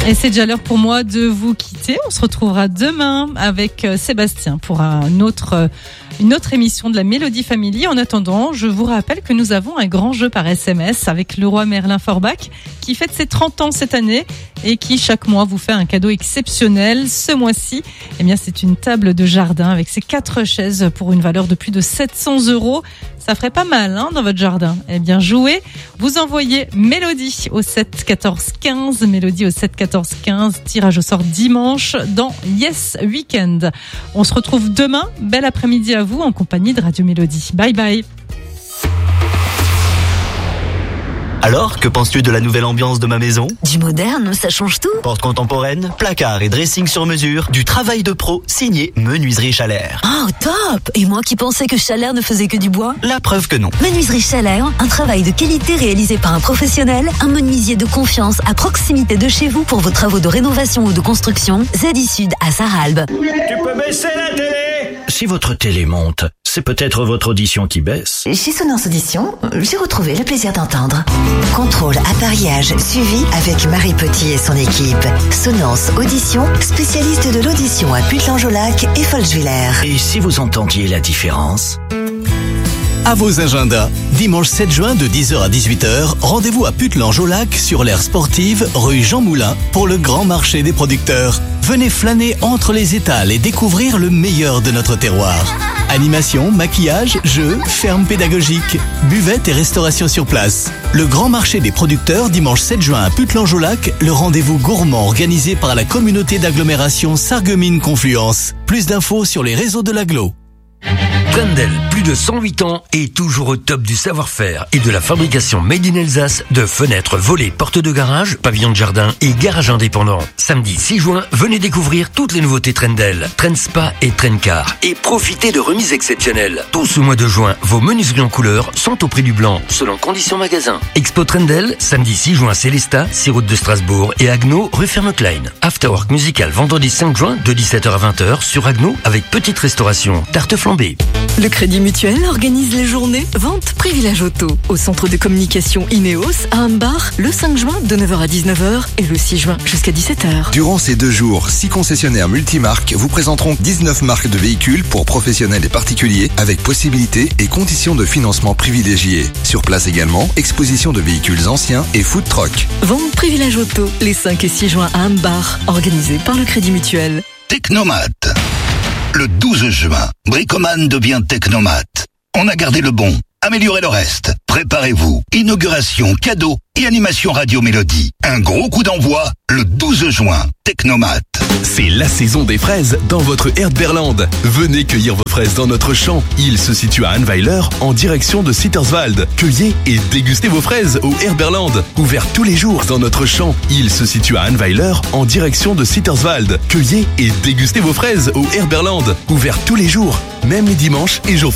Et c'est déjà l'heure pour moi de vous quitter. On se retrouvera demain avec Sébastien pour une autre émission de la Mélodie Family. En attendant, je vous rappelle que nous avons un grand jeu par SMS avec le roi Merlin Forbach qui fête ses 30 ans cette année et qui chaque mois vous fait un cadeau exceptionnel. Ce mois-ci, c'est une table de jardin avec ses 4 chaises pour une valeur de plus de 700 €. Ça ferait pas mal dans votre jardin. Jouez, vous envoyez Mélodie au 7 14 15, Mélodie au 7 14 15, tirage au sort dimanche dans Yes Weekend. On se retrouve demain, bel après-midi à vous en compagnie de Radio Mélodie. Bye bye. Alors, que penses-tu de la nouvelle ambiance de ma maison ? Du moderne, ça change tout. Porte contemporaine, placard et dressing sur mesure, du travail de pro signé Menuiserie Chalère. Oh, top! Et moi qui pensais que Chalère ne faisait que du bois? La preuve que non. Menuiserie Chalère, un travail de qualité réalisé par un professionnel, un menuisier de confiance à proximité de chez vous pour vos travaux de rénovation ou de construction. Zedi Sud à Sarralbe. Tu peux baisser la télé? Si votre télé monte, c'est peut-être votre audition qui baisse. Chez Sonance Audition, j'ai retrouvé le plaisir d'entendre. Contrôle, appareillage, suivi avec Marie Petit et son équipe. Sonance Audition, spécialiste de l'audition à Putelange-au-Lac et Folsvillers. Et si vous entendiez la différence ? À vos agendas, dimanche 7 juin de 10h à 18h, rendez-vous à Putelange-au-Lac sur l'aire sportive rue Jean Moulin pour le grand marché des producteurs. Venez flâner entre les étals et découvrir le meilleur de notre terroir. Animation, maquillage, jeux, ferme pédagogique, buvette et restauration sur place. Le grand marché des producteurs dimanche 7 juin à Putelange-au-Lac, le rendez-vous gourmand organisé par la communauté d'agglomération Sarreguemines-Confluence. Plus d'infos sur les réseaux de l'agglo. Trendel, plus de 108 ans et toujours au top du savoir-faire et de la fabrication made in Alsace de fenêtres, volets, portes de garage, pavillons de jardin et garage indépendant. Samedi 6 juin, venez découvrir toutes les nouveautés Trendel, Trendspa et Trendcar et profitez de remises exceptionnelles. Tout ce mois de juin, vos menuiseries en couleur sont au prix du blanc, selon conditions magasin. Expo Trendel, samedi 6 juin Célestat, 6 route de Strasbourg et Agno, rue Ferme-Klein. Afterwork musical vendredi 5 juin de 17h à 20h sur Agno avec petite restauration, tarte flambée. Le Crédit Mutuel organise les journées Vente Privilège Auto au centre de communication Ineos à Ambar le 5 juin de 9h à 19h et le 6 juin jusqu'à 17h. Durant ces 2 jours, 6 concessionnaires multimarques vous présenteront 19 marques de véhicules pour professionnels et particuliers avec possibilités et conditions de financement privilégiées. Sur place également, exposition de véhicules anciens et food truck. Vente Privilège Auto les 5 et 6 juin à Ambar, organisé par le Crédit Mutuel. Technomat. Le 12 juin, Bricoman devient Technomat. On a gardé le bon, amélioré le reste. Préparez-vous. Inauguration, cadeaux et animation Radio Mélodie. Un gros coup d'envoi le 12 juin. Technomat. C'est la saison des fraises dans votre Erdbeerland. Venez cueillir vos fraises dans notre champ. Il se situe à Annweiler, en direction de Sitterswald. Cueillez et dégustez vos fraises au Erdbeerland. Ouvert tous les jours dans notre champ. Il se situe à Annweiler, en direction de Sitterswald. Cueillez et dégustez vos fraises au Erdbeerland. Ouvert tous les jours, même les dimanches et jours